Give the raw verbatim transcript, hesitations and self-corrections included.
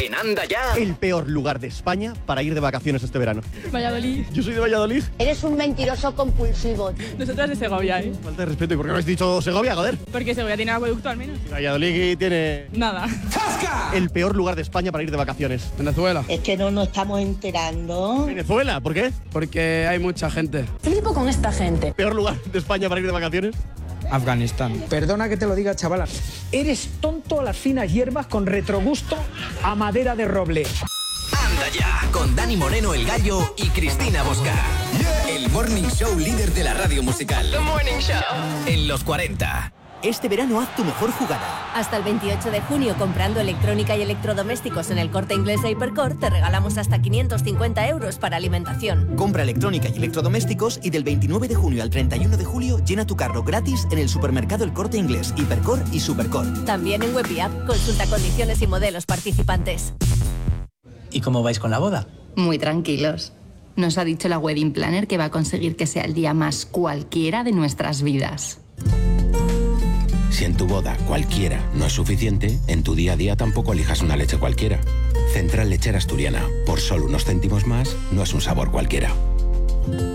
En Anda Ya. El peor lugar de España para ir de vacaciones este verano. Valladolid. Yo soy de Valladolid. Eres un mentiroso compulsivo. Nosotras de Segovia, ¿eh? Falta de respeto. ¿Y por qué no habéis dicho Segovia, joder? Porque Segovia tiene acueducto al menos. Y Valladolid tiene... Nada. El peor lugar de España para ir de vacaciones. Venezuela. Es que no nos estamos enterando. ¿Venezuela? ¿Por qué? Porque hay mucha gente. Flipo con esta gente. ¿Peor lugar de España para ir de vacaciones? Afganistán. Perdona que te lo diga, chavala. Eres tonto a las finas hierbas con retrogusto a madera de roble. Anda Ya, con Dani Moreno el Gallo y Cristina Bosca. El morning show líder de la radio musical. The Morning Show. En los cuarenta. Este verano haz tu mejor jugada. Hasta el veintiocho de junio, comprando electrónica y electrodomésticos en el Corte Inglés e Hipercor, te regalamos hasta quinientos cincuenta euros para alimentación. Compra electrónica y electrodomésticos y del veintinueve de junio al treinta y uno de julio llena tu carro gratis en el supermercado El Corte Inglés, Hipercor y Supercor. También en web y app, consulta condiciones y modelos participantes. ¿Y cómo vais con la boda? Muy tranquilos. Nos ha dicho la wedding planner que va a conseguir que sea el día más cualquiera de nuestras vidas. Si en tu boda cualquiera no es suficiente, en tu día a día tampoco elijas una leche cualquiera. Central Lechera Asturiana, por solo unos céntimos más, no es un sabor cualquiera.